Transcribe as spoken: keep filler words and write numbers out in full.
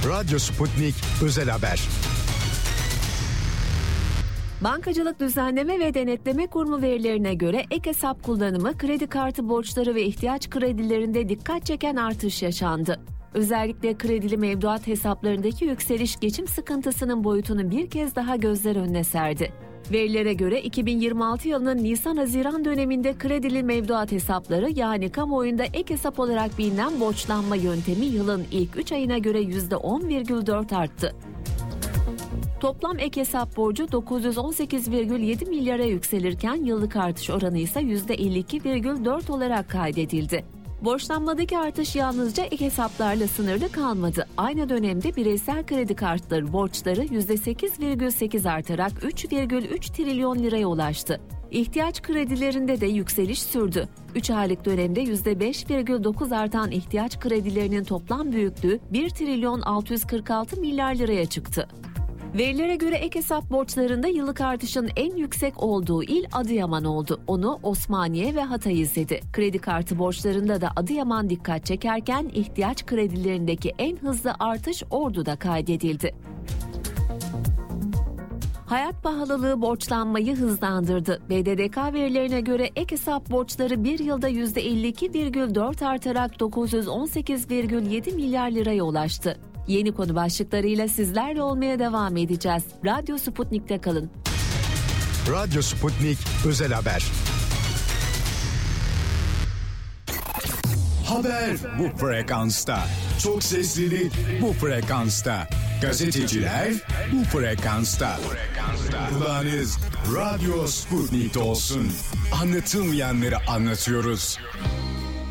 Radyo Sputnik Özel Haber. Bankacılık Düzenleme ve Denetleme Kurumu verilerine göre ek hesap kullanımı, kredi kartı borçları ve ihtiyaç kredilerinde dikkat çeken artış yaşandı. Özellikle kredili mevduat hesaplarındaki yükseliş geçim sıkıntısının boyutunu bir kez daha gözler önüne serdi. Verilere göre iki bin yirmi altı yılının Nisan-Haziran döneminde kredili mevduat hesapları, yani kamuoyunda ek hesap olarak bilinen borçlanma yöntemi, yılın ilk üç ayına göre yüzde on virgül dört arttı. Toplam ek hesap borcu dokuz yüz on sekiz virgül yedi milyara yükselirken yıllık artış oranı ise yüzde elli iki virgül dört olarak kaydedildi. Borçlanmadaki artış yalnızca ek hesaplarla sınırlı kalmadı. Aynı dönemde bireysel kredi kartları borçları yüzde sekiz virgül sekiz artarak üç virgül üç trilyon liraya ulaştı. İhtiyaç kredilerinde de yükseliş sürdü. üç aylık dönemde yüzde beş virgül dokuz artan ihtiyaç kredilerinin toplam büyüklüğü bir trilyon altı yüz kırk altı milyar liraya çıktı. Verilere göre ek hesap borçlarında yıllık artışın en yüksek olduğu il Adıyaman oldu. Onu Osmaniye ve Hatay izledi. Kredi kartı borçlarında da Adıyaman dikkat çekerken ihtiyaç kredilerindeki en hızlı artış Ordu'da kaydedildi. Hayat pahalılığı borçlanmayı hızlandırdı. B D D K verilerine göre ek hesap borçları bir yılda yüzde elli iki virgül dört artarak dokuz yüz on sekiz virgül yedi milyar liraya ulaştı. Yeni konu başlıklarıyla sizlerle olmaya devam edeceğiz. Radyo Sputnik'te kalın. Radyo Sputnik Özel Haber. Haber bu frekansta. Çok seslilik bu frekansta. Gazeteciler bu frekansta. Kulağınız Radyo Sputnik'te olsun. Anlatılmayanları anlatıyoruz.